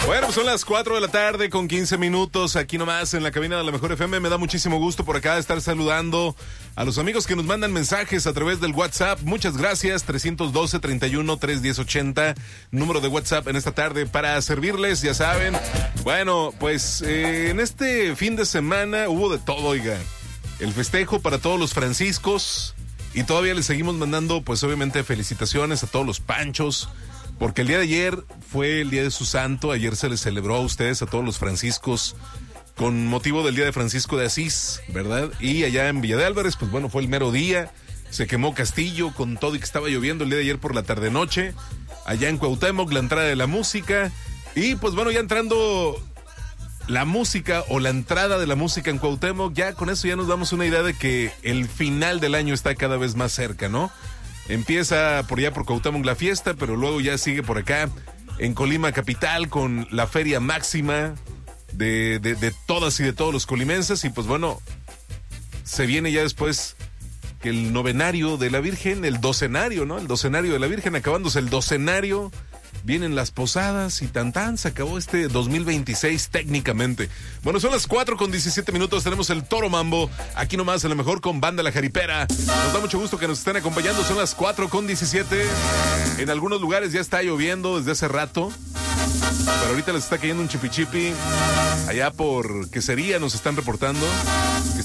Bueno, pues son las 4 de la tarde con 15 minutos aquí nomás en la cabina de la Mejor FM. Me da muchísimo gusto por acá estar saludando a los amigos que nos mandan mensajes a través del WhatsApp. Muchas gracias, 312-31-310-80, número de WhatsApp en esta tarde para servirles, ya saben. Bueno, pues en este fin de semana hubo de todo, oiga. El festejo para todos los franciscos y todavía les seguimos mandando, pues obviamente, felicitaciones a todos los panchos. Porque el día de ayer fue el día de su santo, ayer se les celebró a ustedes, a todos los franciscos, con motivo del día de Francisco de Asís, ¿verdad? Y allá en Villa de Álvarez, pues bueno, fue el mero día, se quemó Castillo con todo y que estaba lloviendo el día de ayer por la tarde-noche, allá en Cuauhtémoc, la entrada de la música, y pues bueno, ya entrando la música o la entrada de la música en Cuauhtémoc, ya con eso ya nos damos una idea de que el final del año está cada vez más cerca, ¿no? Empieza por allá por Cuauhtémoc la fiesta, pero luego ya sigue por acá en Colima capital con la feria máxima de todas y de todos los colimenses. Y pues bueno, se viene ya después que el novenario de la Virgen, el docenario, ¿no? El docenario de la Virgen, acabándose el docenario, vienen las posadas y tan se acabó este 2026 técnicamente. Bueno, son las 4 con 17 minutos, tenemos el Toro Mambo, aquí nomás en la Mejor con Banda La Jaripera. Nos da mucho gusto que nos estén acompañando, son las 4 con 17. En algunos lugares ya está lloviendo desde hace rato, pero ahorita les está cayendo un chipichipi. Allá por Quesería nos están reportando que